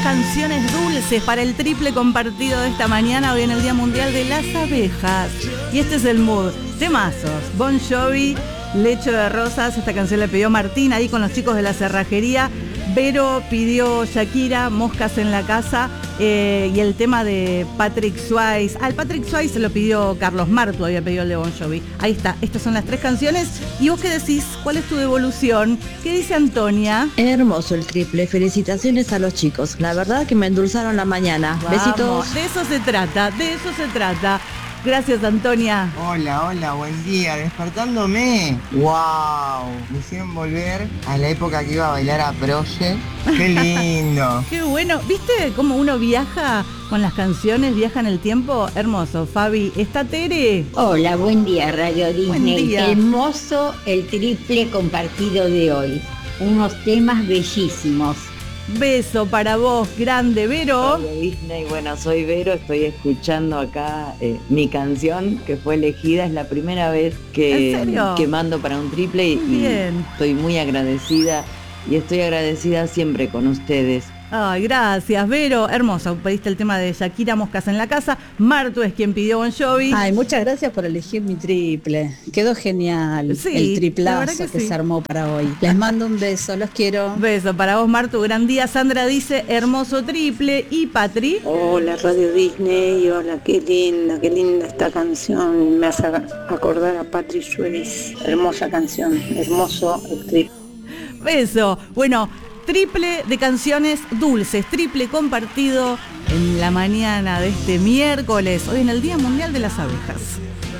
canciones dulces para el triple compartido de esta mañana, hoy en el Día Mundial de las Abejas. Y este es el mood. Temazos. Bon Jovi, Lecho de Rosas. Esta canción la pidió Martín ahí con los chicos de la cerrajería. Vero pidió Shakira, Moscas en la Casa, y el tema de Patrick Swayze. El Patrick Swayze se lo pidió Carlos Martu, había pedido el de Bon Jovi. Ahí está, estas son las tres canciones. ¿Y vos qué decís? ¿Cuál es tu devolución? ¿Qué dice Antonia? Hermoso el triple, felicitaciones a los chicos. La verdad que me endulzaron la mañana. Vamos, besitos. de eso se trata, de eso se trata. Gracias, Antonia. Hola, buen día. Despertándome. ¡Wow! Me hicieron volver a la época que iba a bailar a Proye. ¡Qué lindo! Qué bueno. ¿Viste cómo uno viaja con las canciones, viaja en el tiempo? Hermoso, Fabi. ¿Está Tere? Hola, buen día, Radio Disney. Buen día. Hermoso el triple compartido de hoy. Unos temas bellísimos. Beso para vos, grande, Vero. Hola Disney, bueno, soy Vero, estoy escuchando acá mi canción que fue elegida, es la primera vez ¿En serio? que mando para un triple y Bien. estoy muy agradecida y estoy agradecida siempre con ustedes. Ay, gracias, Vero. Hermoso. Pediste el tema de Shakira, Moscas en la Casa. Martu es quien pidió Bon Jovi. Ay, muchas gracias por elegir mi triple. Quedó genial Sí, el la verdad triplazo que que sí. se armó para hoy. Les mando un beso, los quiero. Beso para vos, Martu. Gran día. Sandra dice hermoso triple. Y Patri. Hola Radio Disney, hola, qué linda esta canción, me hace acordar a Patrick Swayze, hermosa canción, hermoso el triple. Beso. Bueno, triple de canciones dulces, triple compartido en la mañana de este miércoles, hoy en el Día Mundial de las Abejas.